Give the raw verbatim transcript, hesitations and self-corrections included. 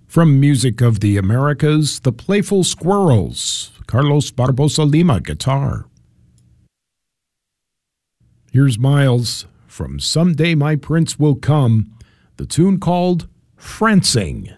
From Music of the Americas, The Playful Squirrels, Carlos Barbosa Lima, guitar. Here's Miles from Someday My Prince Will Come, the tune called Francing.